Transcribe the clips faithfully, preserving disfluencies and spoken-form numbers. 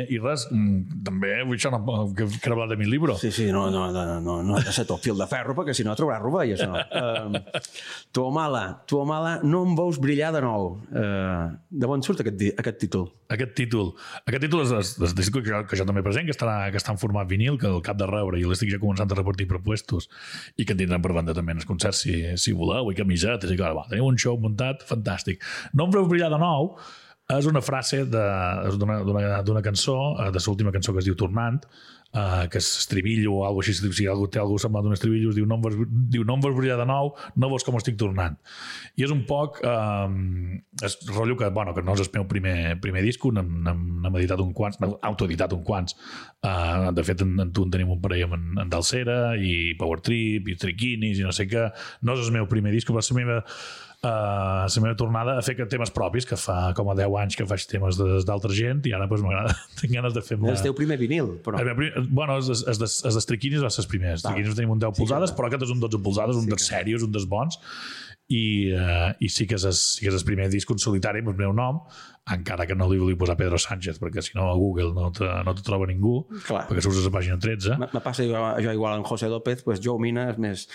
i res, també vull això que he hablat de mi libro. Sí, sí, no, no, no, no, no ha de ser tot fil de ferro, perquè si no trobaràs rovelles, no. Uh, Tuamala, Tuamala, no em veus brillar de nou. Uh, de on surt aquest, aquest títol? Aquest títol. Aquest títol és el disc que, que jo també present, que està, que està en format vinil, que el cap de rebre, i l'estic ja començant a repartir propuestos, i que en tindran per banda també en els concerts, si, si voleu, i camisetes, i clar, va, teniu un show muntat, fantàstic. No em veus brillar de nou, és una frase d'una cançó, de l'última cançó que es diu Tornant, uh, que és estribillo o alguna cosa així, si algú té alguna cosa semblant d'un estribillo, es diu no em veus, diu, no em veus brillar de nou, no veus com estic tornant. I és un poc, um, és rotllo que, bueno, que no és el meu primer, primer disc, n'hem editat un quants, n'hem autoeditat un quants. Uh, de fet, en, en tu en tenim un parell amb en, en Dalsera, i Power Trip, i Triquinis, i no sé què. No és el meu primer disc, però és la meva Uh, la meva tornada a fer temes propis, que fa com a deu anys que faig temes d'altra gent, i ara pues, m'agrada, tinc ganes de fer... És el teu primer vinil, però... El primer, bueno, els de Triquinis va ser els primers. Els Triquinis tenim un deu polzades, sí, però aquest és un dotze polzades, un sí, dels sèrios, un dels bons, i, uh, i sí que és, sí que és el primer disc en solitari amb el meu nom, encara que no li vull posar Pedro Sánchez, perquè si no a Google no te, no te troba ningú. Clar. Perquè surts a la pàgina tretze. Me passa jo, jo igual en José López, pues Joe Mina és més...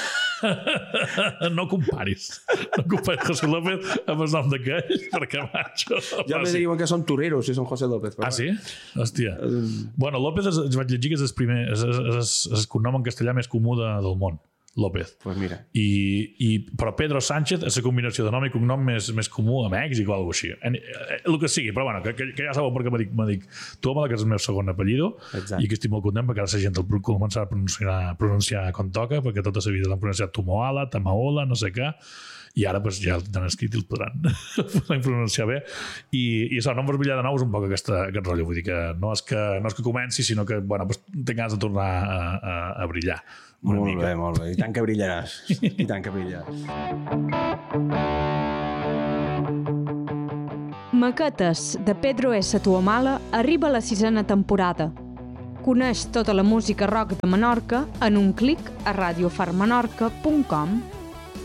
No comparis no comparis José López amb el nom d'aquell, perquè macho ja me diuen que són toreros si són José López. Ah, sí? Hòstia. Bueno, López és, vaig llegir que és el primer, és, és, és, és el cognom en castellà més comú de, del món. López. Pues mira. I, i, però Pedro Sánchez és la combinació de nom i cognom més, més comú a Mèxic o alguna cosa així. El que sigui, però bueno, que, que, que ja sabeu perquè m'ha dit Tuamala, que és el meu segon apellido. Exacte. I que estic molt content perquè ara la gent el començarà a pronunciar, a pronunciar com toca, perquè tota la vida l'han pronunciat Tumoala, Tamaola, no sé què, i ara pues, ja l'han escrit i el podran, podran pronunciar bé. I, i això, no em veus brillar de nou és un poc aquesta, aquest rotllo. Vull dir que no és que, no és que comenci, sinó que bueno, pues, tinc ganes de tornar a, a, a brillar. Una molt mica. Bé, molt bé. I tant que brillaràs. I tant que brillaràs. Maquetes de Pedro S. Tuamala arriba a la sisena temporada. Coneix tota la música rock de Menorca en un clic a radio far menorca punt com.